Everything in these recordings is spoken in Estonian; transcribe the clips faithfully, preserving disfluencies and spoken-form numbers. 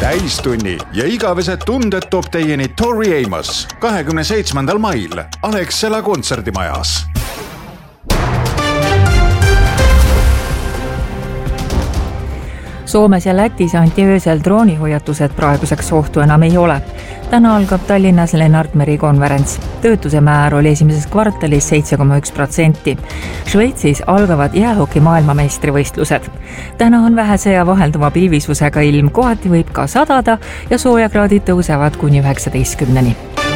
täistunni ja igavesed tunded toob teieni Tori Amos kahekümne seitsmendal mail Alexela kontserdimajas. Soomes ja Lätis anti öösel droonihoiatused, praeguseks ohtu enam ei ole. Täna algab Tallinnas Lennart Meri konverents. Töötuse määr oli esimeses kvartalis seitse koma üks protsenti. Šveitsis algavad jäähoki maailmameistrivõistlused. Täna on vähese ja vahelduva pilvisusega ilm, kohati võib ka sadada ja soojakraadid tõusevad kuni üheksateistkümneni.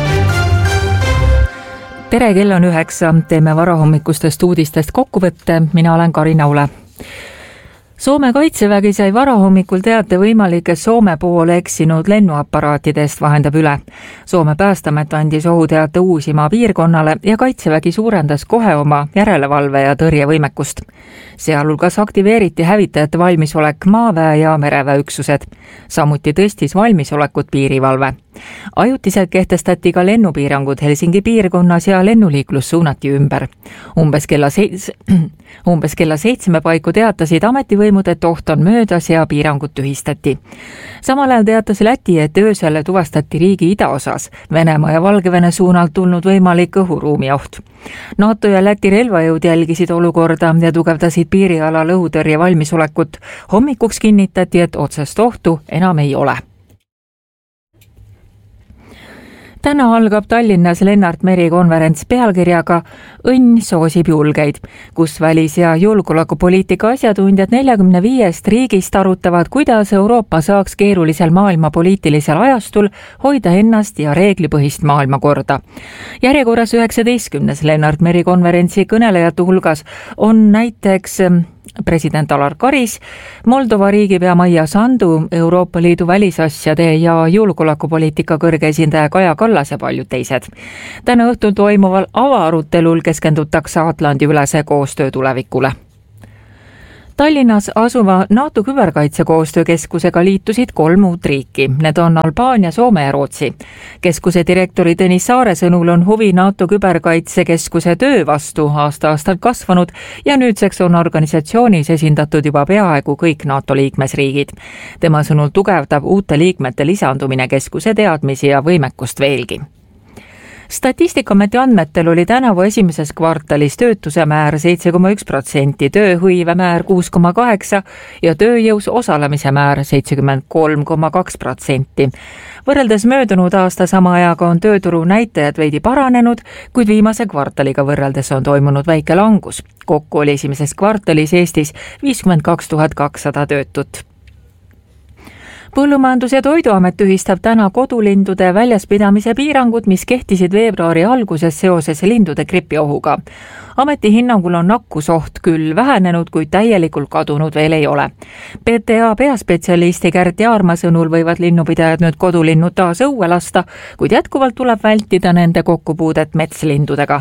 Tere, kell on üheksa, teeme varahommikustest uudistest kokkuvõtte, mina olen Karina Ule. Soome kaitsevägi sai varahommikul teate võimalikes Soome poole eksinud lennuaparaatidest vahendab üle. Soome päästamet andis ohuteate Uusimaa piirkonnale ja kaitsevägi suurendas kohe oma järelevalve ja tõrjevõimekust. Sealhulgas aktiveeriti hävitajate valmisolek maaväe ja mereväe üksused. Samuti tõstis valmisolekut piirivalve. Ajutiselt kehtestati ka lennupiirangud Helsingi piirkonnas ja lennuliiklus suunati ümber. Umbes kella, seits... Umbes kella seitsme paiku teatasid ametivõimud, et oht on möödas ja piirangud tühistati. Samal ajal teatas Läti, et öösel tuvastati riigi idaosas Venemaa ja Valgevene suunalt tulnud võimalik õhuruumi oht. NATO ja Läti relvajõud jälgisid olukorda ja tugevdasid piirialal õhutõrje valmisolekut. Hommikuks kinnitati, et otsest ohtu enam ei ole. Täna algab Tallinnas Lennart Meri konverents pealkirjaga Õnn soosib julgeid, kus välis- ja julgeolekupoliitika asjatundjad neljakümne viiest riigist arutavad, kuidas Euroopa saaks keerulisel maailma poliitilisel ajastul hoida ennast ja reeglipõhist maailmakorda. Järjekorras üheksateistkümnes Lennart Meri konverentsi kõnelejate hulgas on näiteks president Alar Karis, Moldova riigipea Maia Sandu, Euroopa Liidu välisasjade ja julgeolekupoliitika kõrge esindaja Kaja Kallas ja paljud teised. Täna õhtul toimuval avaarutelul keskendutakse Atlandi ülese koostöö tulevikule. Tallinnas asuva NATO küberkaitsekoostöökeskusega liitusid kolm uut riiki. Need on Albaania, Soome ja Rootsi. Keskuse direktori Tõnis Saare sõnul on huvi NATO küberkaitsekeskuse töö vastu aasta-aastalt kasvanud ja nüüdseks on organisatsioonis esindatud juba peaaegu kõik NATO liikmesriigid. Tema sõnul tugevdab uute liikmete lisandumine keskuse teadmisi ja võimekust veelgi. Statistikameti andmetel oli tänavu esimeses kvartalis töötuse määr seitse koma üks protsenti, tööhõive määr kuus koma kaheksa ja tööjõus osalemise määr seitsekümmend kolm koma kaks protsenti. Võrreldes möödunud aasta sama ajaga on tööturu näitajad veidi paranenud, kuid viimase kvartaliga võrreldes on toimunud väike langus. Kokku oli esimeses kvartalis Eestis viiskümmend kaks tuhat kakssada töötut. Põllumajandus- ja Toiduamet tühistab täna kodulindude väljaspidamise piirangud, mis kehtisid veebruari alguses seoses lindude gripiohuga. Ameti hinnangul on nakkusoht küll vähenenud, kuid täielikult kadunud veel ei ole. P T A peaspetsialisti Kärt Jaarma sõnul võivad linnupidajad nüüd kodulinnud taas õue lasta, kuid jätkuvalt tuleb vältida nende kokkupuudet metslindudega.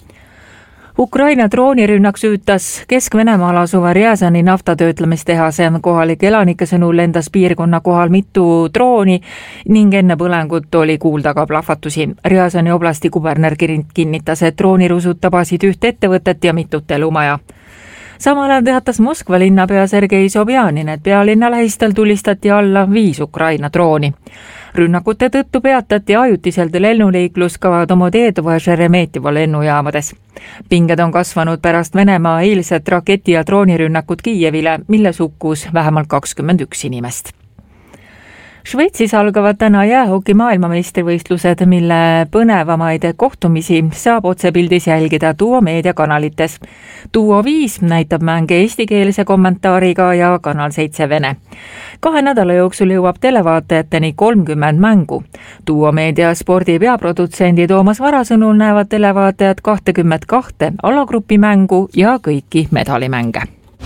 Ukraina droonirünnak süütas Kesk-Venemaal asuva Rjazani naftatöötlemistehase. Kohalike elanike sõnul lendas piirkonna kohal mitu drooni ning enne põlengut oli kuulda ka plahvatusi. Rjazani oblasti kuberner kinnitas, et droonirusud tabasid üht ettevõtet ja mitut elumaja. Samal ajal teatas Moskva linnapea Sergei Sobjanin, et pealinna lähistel tulistati alla viis Ukraina drooni. Rünnakute tõttu peatati ajutiselt lennuliiklus ka Domodedovo ja Šeremetjevo lennujaamades. Pinged on kasvanud pärast Venemaa eilset raketi- ja droonirünnakut Kiievile, mille hukkus vähemalt kakskümmend üks inimest. Šveitsis algavad täna jäähoki maailmameistrivõistlused, mille põnevamaid kohtumisi saab otsepildis jälgida Duo meediakanalites. Duo viis näitab mänge eestikeelse kommentaariga ja Kanal seitse Vene. Kahe nädala jooksul jõuab televaatajateni kolmkümmend mängu. Duo meedia spordi peaprodutsendi Toomas Vara sõnul näevad televaatajad kakskümmend kaks alagrupi mängu ja kõiki medalimänge.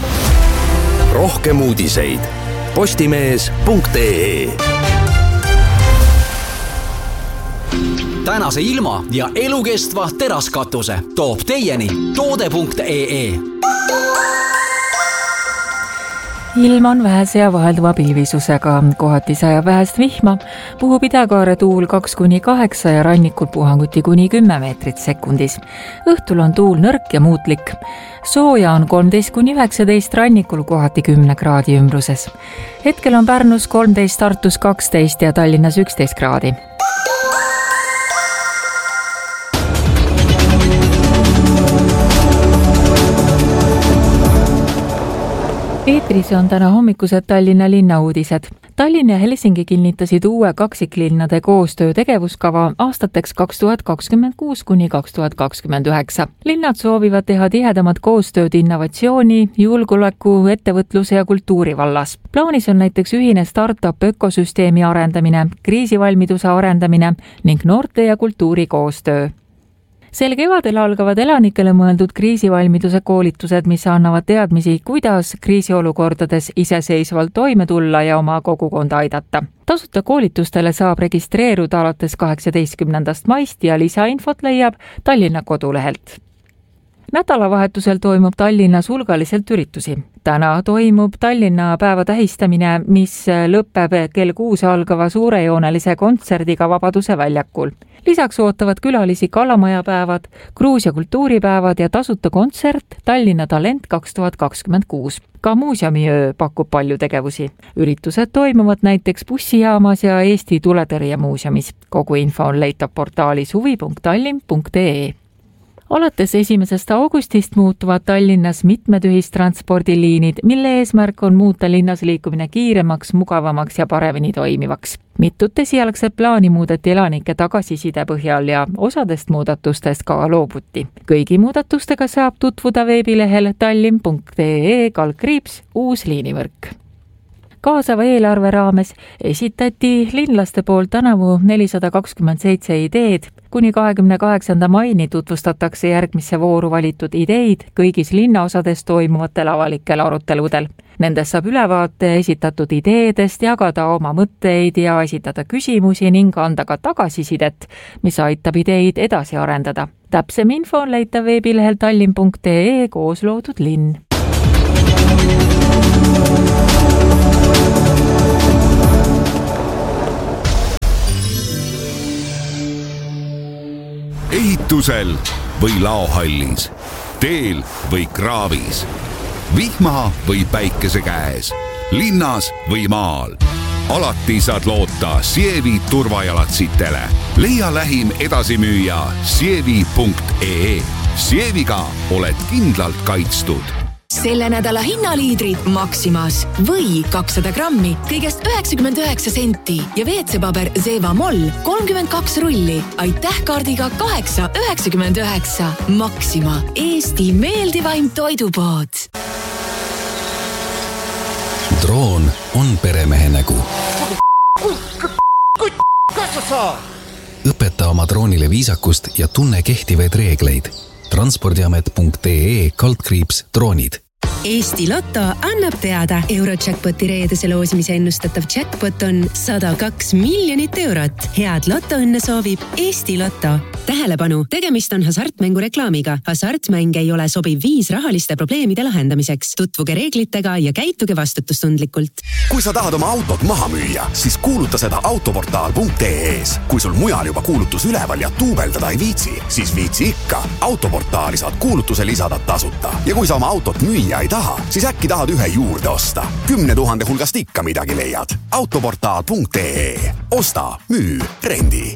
Rohkem uudiseid postimees punkt ee. Tänase ilma ja elukestva teraskatuse toob teieni toode punkt ee. ilm on vähese ja vahelduva pilvisusega, kohati sajab vähest vihma, puhub idakaare tuul kaks kuni kaheksa ja rannikul puhanguti kuni kümme meetrit sekundis. Õhtul on tuul nõrk ja muutlik. Sooja on kolmteist kuni üheksateist, rannikul kohati kümne kraadi ümbruses. Hetkel on Pärnus kolmteist, Tartus kaksteist ja Tallinnas üksteist kraadi. Eetris on täna hommikused Tallinna linna uudised. Tallinn ja Helsingi kinnitasid uue kaksiklinnade koostöö tegevuskava aastateks kaks tuhat kakskümmend kuus kuni kaks tuhat kakskümmend üheksa. Linnad soovivad teha tihedamat koostööd innovatsiooni, julgeoleku, ettevõtluse ja kultuuri vallas. Plaanis on näiteks ühine startup ökosüsteemi arendamine, kriisivalmiduse arendamine ning noorte ja kultuuri koostöö. Sel kevadel algavad elanikele mõeldud kriisivalmiduse koolitused, mis annavad teadmisi, kuidas kriisiolukordades iseseisvalt toime tulla ja oma kogukonda aidata. Tasuta koolitustele saab registreeruda alates kaheksateistkümnendast maist ja lisainfot leiab Tallinna kodulehelt. Nädalavahetusel toimub Tallinnas hulgaliselt üritusi. Täna toimub Tallinna päeva tähistamine, mis lõpeb kell kuus algava suurejoonelise kontserdiga Vabaduse väljakul. Lisaks ootavad külalisi Kalamaja päevad, Gruusia kultuuripäevad ja tasuta kontsert Tallinna Talent kaks tuhat kakskümmend kuus. Ka muuseumiöö pakub palju tegevusi. Üritused toimuvad näiteks bussijaamas ja Eesti Tuletõrje muuseumis. Kogu info on leitav portaalis huvi punkt tallinn punkt ee. Alates esimesest augustist muutuvad Tallinnas mitmed ühistranspordiliinid, mille eesmärk on muuta linnas liikumine kiiremaks, mugavamaks ja paremini toimivaks. Mitut esialgset plaani muudeti elanike tagasiside põhjal ja osadest muudatustest ka loobuti. Kõigi muudatustega saab tutvuda veebilehel tallinn punkt ee kaldkriips uus liinivõrk. Kaasava eelarve raames esitati linlaste poolt tänavu nelisada kakskümmend seitse ideed. Kuni kahekümne kaheksanda maini tutvustatakse järgmisse vooru valitud ideid kõigis linnaosades toimuvatel avalikel aruteludel. Nendes saab ülevaate esitatud ideedest, jagada oma mõtteid ja esitada küsimusi ning anda ka tagasisidet, mis aitab ideid edasi arendada. Täpsem info on leitav veebilehel tallinn punkt ee koos loodud linn. Ehitusel või laohallis, teel või kraavis, vihma või päikese käes, linnas või maal. Alati saad loota Sievi turvajalatsitele. Leia lähim edasimüüja sievi punkt ee. Sieviga oled kindlalt kaitstud. Selle nädala hinnaliidrid Maximas või kakssada grammi kõigest üheksakümmend üheksa senti ja veetsepaber Zeva Moll kolmkümmend kaks rulli. Aitäh kaardiga kaheksa üheksakümmend üheksa. Maxima, Eesti meeldivaim toidupood. Droon on peremehe nägu. Õpeta oma droonile viisakust ja tunne kehtivaid reegleid. transpordiamet punkt ee kaldkriips droonid. Eesti Lotto annab teada. Eurojackpoti reedese loosimise ennustatav jackpot on sada kaks miljonit eurot. Head lotoõnne soovib Eesti Lotto. Tähelepanu, tegemist on hasartmängu reklaamiga. Hasartmäng ei ole sobiv viis rahaliste probleemide lahendamiseks. Tutvuge reeglitega ja käituge vastutustundlikult. Kui sa tahad oma autot maha müüa, siis kuuluta seda autoportaal punkt ee-s. Kui sul mujal juba kuulutus üleval ja tuubeldada ei viitsi, siis viitsi ikka. Autoportaali saad kuulutuse lisada tasuta. Ja kui sa oma autot müüa ei taha, siis äkki tahad ühe juurde osta. Kümne tuhande hulgast ikka midagi leiad. autoportaal punkt ee. Osta, müü, rendi.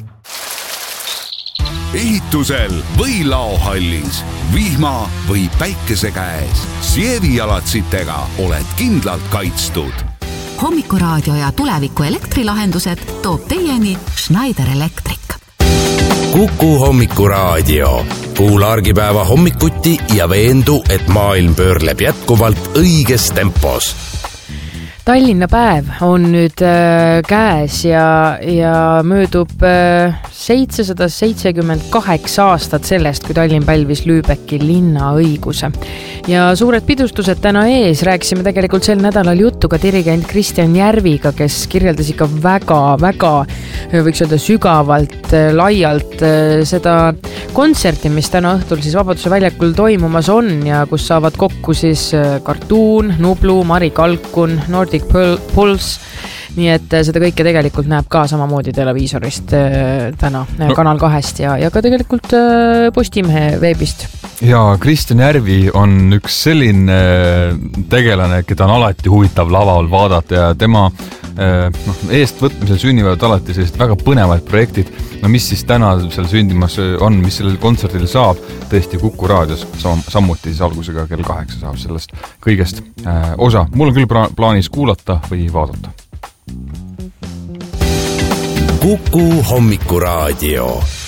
Ehitusel või laohallis, vihma või päikese käes, Sievi jalatsitega oled kindlalt kaitstud. Hommikuraadio ja tuleviku elektrilahendused toob teieni Schneider Electric. Kuku Hommikuraadio. Kuula argipäeva hommikuti ja veendu, et maailm pöörleb jätkuvalt õiges tempos. Tallinna päev on nüüd äh, käes ja, ja möödub äh, seitsesada seitsekümmend kaheksa aastat sellest, kui Tallinn pälvis Lübecki linna õiguse. Ja suured pidustused täna ees. Rääkisime tegelikult sel nädalal juttu ka dirigent Kristjan Järviga, kes kirjeldas ikka väga, väga võiks öelda sügavalt, laialt seda kontserti, mis täna õhtul siis Vabaduse väljakul toimumas on ja kus saavad kokku siis Kartuun, Nublu, Mari Kalkun, Nordic Pulse. Nii et seda kõike tegelikult näeb ka samamoodi televiisorist täna no. Kanal kahest ja, ja ka tegelikult Postimehe veebist. Ja Kristjan Järvi on üks selline tegelane, keda on alati huvitav laval vaadata ja tema no, eestvõtmisel sünnivad alati sellised väga põnevad projektid. No mis siis täna seal sündimas on, mis sellel kontserdil saab, tõesti Kuku raadios sam- sammuti siis algusega kell kaheksa saab sellest kõigest äh, osa. Mul on küll pra- plaanis kuulata või vaadata. Kuku hommikuraadio.